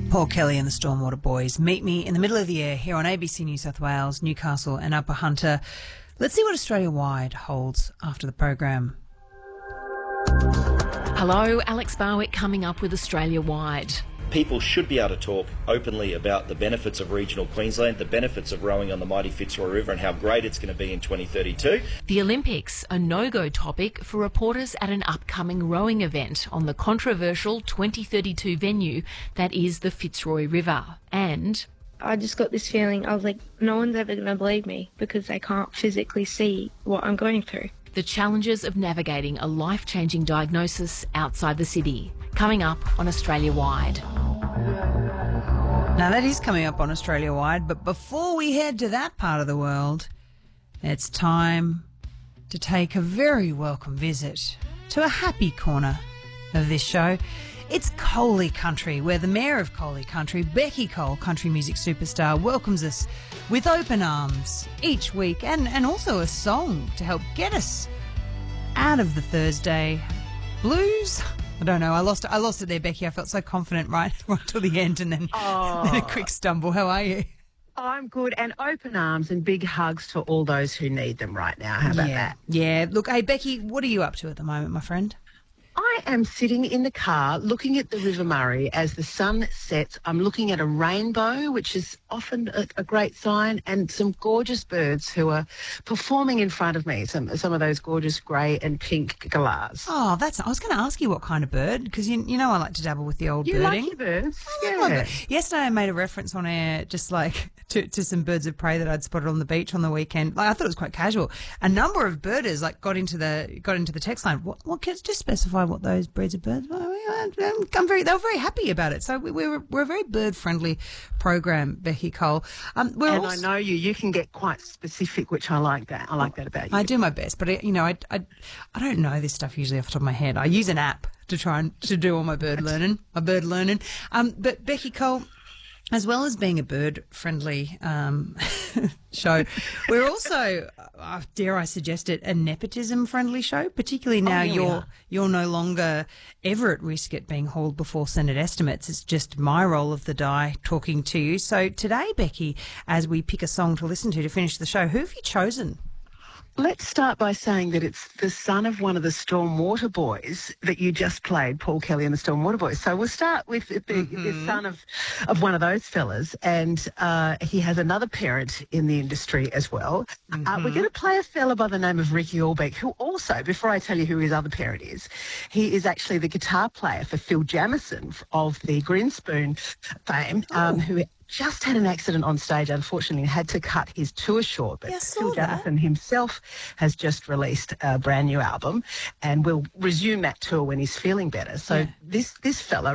Paul Kelly and the Stormwater Boys. Meet me in the middle of the air here on ABC New South Wales, Newcastle and Upper Hunter. Let's see what Australia-wide holds after the program. Hello, Alex Barwick coming up with Australia-wide. People should be able to talk openly about the benefits of regional Queensland, the benefits of rowing on the mighty Fitzroy River and how great it's going to be in 2032. The Olympics, a no-go topic for reporters at an upcoming rowing event on the controversial 2032 venue that is the Fitzroy River. And I just got this feeling, I was like, no one's ever going to believe me because they can't physically see what I'm going through. the challenges of navigating a life-changing diagnosis outside the city. Coming up on Australia-wide. Now, that is coming up on Australia-wide, but before we head to that part of the world, it's time to take a very welcome visit to a happy corner of this show. It's Coley Country, where the Mayor of Coley Country, Becky Cole, country music superstar, welcomes us with open arms each week and also a song to help get us out of the Thursday blues. I don't know. I lost it there, Becky. I felt so confident right till the end and then a quick stumble. How are you? I'm good, and open arms and big hugs to all those who need them right now. How about that? Yeah. Look, hey, Becky, what are you up to at the moment, my friend? I am sitting in the car looking at the River Murray as the sun sets. I'm looking at a rainbow, which is often a great sign, and some gorgeous birds who are performing in front of me, some of those gorgeous grey and pink galahs. Oh, I was going to ask you what kind of bird, because you know I like to dabble with the old birding. You like your birds? Yeah. Yesterday I made a reference on air just like to some birds of prey that I'd spotted on the beach on the weekend. Like, I thought it was quite casual. A number of birders got into the text line. What can just specify what those breeds of birds were? They were very happy about it. So we're a very bird-friendly program, Becky Cole. I know you can get quite specific, which I like that. I like that about you. I do my best, but I don't know this stuff usually off the top of my head. I use an app to try and to do all my bird learning. But Becky Cole, as well as being a bird-friendly show, we're also, dare I suggest it, a nepotism-friendly show, particularly now you're no longer ever at risk at being hauled before Senate estimates. It's just my roll of the die talking to you. So today, Becky, as we pick a song to listen to finish the show, who have you chosen? Let's start by saying that it's the son of one of the Stormwater Boys that you just played, Paul Kelly and the Stormwater Boys. So we'll start with the son of one of those fellas, and he has another parent in the industry as well. We're going to play a fella by the name of Ricky Allbeck, who also, before I tell you who his other parent is, he is actually the guitar player for Phil Jamieson of the Grinspoon fame, who just had an accident on stage, unfortunately, and had to cut his tour short. But Phil Jamieson himself has just released a brand new album, and will resume that tour when he's feeling better. So this fella,